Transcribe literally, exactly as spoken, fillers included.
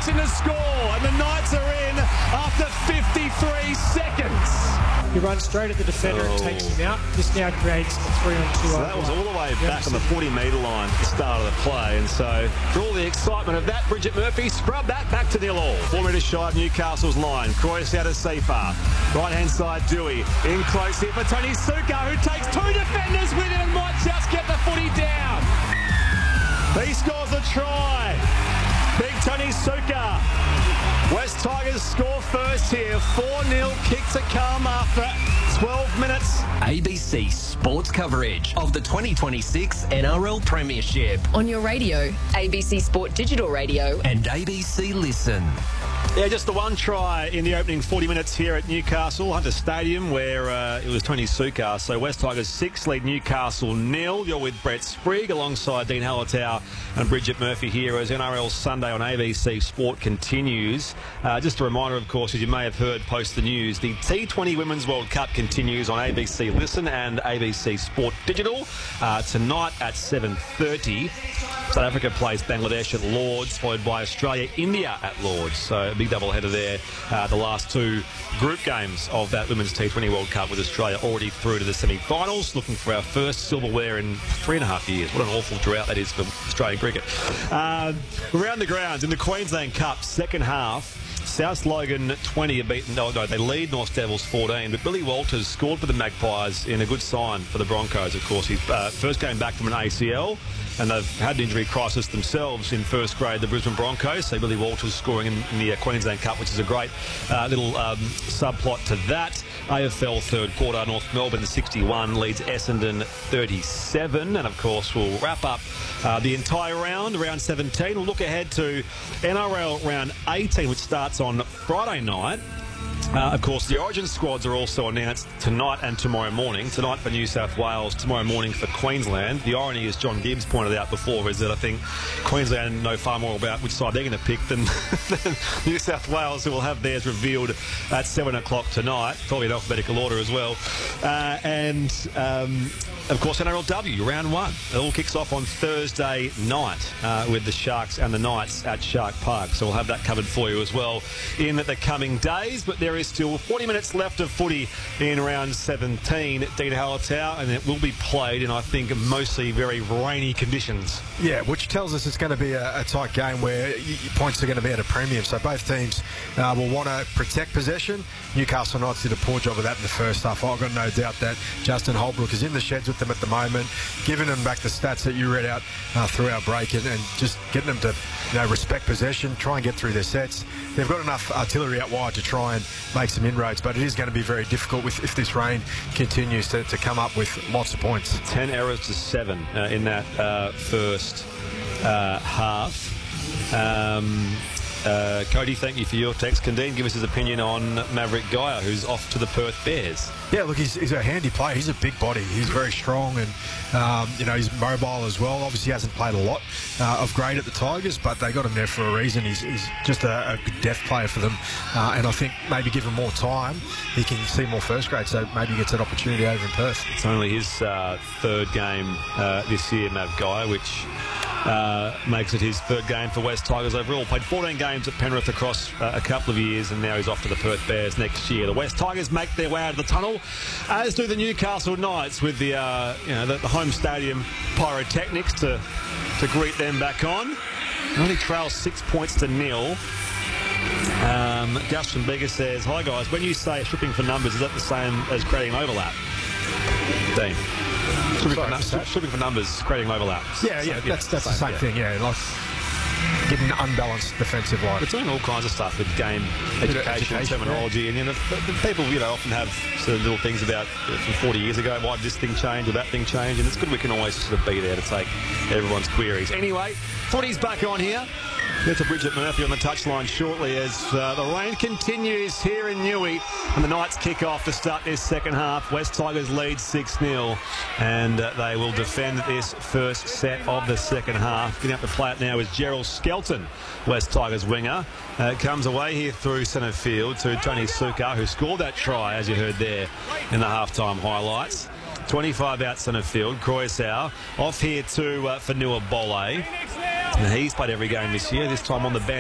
Knights in to score, and the Knights are in after fifty-three seconds. He runs straight at the defender oh. and takes him out. This now creates a three on two. So that was all the way back on the forty metre line at the start of the play. And so, for all the excitement of that, Bridget Murphy scrubbed that back to nil all. Four metres shy of Newcastle's line. Croyce out of Seafar. Right-hand side, Dewey. In close here for Tony Suka, who takes two defenders with him and might just get the footy down. He scores a try. Big Tony Suka. West Tigers score first here. four nil kick to come after twelve minutes. A B C Sports coverage of the twenty twenty-six N R L Premiership. On your radio, A B C Sport Digital Radio. And A B C Listen. Yeah, just the one try in the opening forty minutes here at Newcastle Hunter Stadium, where uh, it was Tony Suka. So West Tigers six, lead Newcastle nil. You're with Brett Sprigg alongside Dean Hallertau and Bridget Murphy here as N R L Sunday on A B C Sport continues. Uh, just a reminder, of course, as you may have heard post the news, the T twenty Women's World Cup continues on A B C Listen and A B C Sport Digital. Uh, tonight at seven thirty, South Africa plays Bangladesh at Lords, followed by Australia, India at Lords. So a big double header there. Uh, the last two group games of that Women's T twenty World Cup with Australia already through to the semi-finals, looking for our first silverware in three and a half years. What an awful drought that is for Australian cricket. Uh, around the grounds in the Queensland Cup, second half, South Logan twenty are beaten. No, no, they lead North Devils fourteen, but Billy Walters scored for the Magpies in a good sign for the Broncos. Of course, his uh, first game back from an A C L, and they've had an injury crisis themselves in first grade, the Brisbane Broncos. So Billy Walters scoring in, in the uh, Queensland Cup, which is a great uh, little um, subplot to that. A F L third quarter, North Melbourne sixty-one leads Essendon thirty-seven, and of course we'll wrap up uh, the entire round, round seventeen. We'll look ahead to N R L round eighteen, which starts on Friday night. Uh, of course, the Origin squads are also announced tonight and tomorrow morning. Tonight for New South Wales, tomorrow morning for Queensland. The irony, as John Gibbs pointed out before, is that I think Queensland know far more about which side they're going to pick than, than New South Wales, who will have theirs revealed at seven o'clock tonight. Probably in alphabetical order as well. Uh, and, um, of course, N R L W, round one. It all kicks off on Thursday night uh, with the Sharks and the Knights at Shark Park. So we'll have that covered for you as well in the coming days. But there is still forty minutes left of footy in round seventeen at Dean Hallertau, and it will be played in, I think, mostly very rainy conditions. Yeah, which tells us it's going to be a, a tight game where y points are going to be at a premium. So both teams uh, will want to protect possession. Newcastle Knights did a poor job of that in the first half. I've got no doubt that Justin Holbrook is in the sheds with them at the moment, giving them back the stats that you read out uh, through our break, and, and just getting them to, you know, respect possession, try and get through their sets. They've got enough artillery out wide to try and make some inroads, but it is going to be very difficult with, if this rain continues to, to come up with lots of points. Ten errors to seven uh, in that uh, first uh, half. Um, uh, Cody, thank you for your text. Can Dean give us his opinion on Maverick Geyer, who's off to the Perth Bears? Yeah, look, he's, he's a handy player. He's a big body. He's very strong, and um, you know, he's mobile as well. Obviously, he hasn't played a lot uh, of grade at the Tigers, but they got him there for a reason. He's, he's just a, a good depth player for them, uh, and I think maybe give him more time, he can see more first grade. So maybe he gets that opportunity over in Perth. It's only his uh, third game uh, this year, Mav Geyer, which uh, makes it his third game for West Tigers overall. Played fourteen games at Penrith across uh, a couple of years, and now he's off to the Perth Bears next year. The West Tigers make their way out of the tunnel, as do the Newcastle Knights, with the uh, you know the, the home stadium pyrotechnics to to greet them back on. Only trails six points to nil. Um, Gus from Beggar says, "Hi guys, when you say stripping for numbers, is that the same as creating overlap?" Dean. Stripping, Sorry, for, stripping for numbers, creating overlap. Yeah, yeah, so, that's, that's same, the same yeah. thing, yeah. Like getting an unbalanced defensive line. It's doing all kinds of stuff with game education, education terminology, yeah. and you know, the, the people you know often have sort of little things about uh, from forty years ago. Why did this thing change or that thing change? And it's good we can always sort of be there to take everyone's queries. Anyway, footy's back on here. Get to Bridget Murphy on the touchline shortly as uh, the rain continues here in Newey, and the Knights kick off to start this second half. West Tigers lead six nil, and uh, they will defend this first set of the second half. Getting up to play it now is Gerald Skelton, West Tigers winger. Uh, comes away here through centre field to Tony Suka, who scored that try, as you heard there in the halftime highlights. twenty-five out centre field, Croyce off here to uh, Fanua Bole. And he's played every game this year, this time on the bench.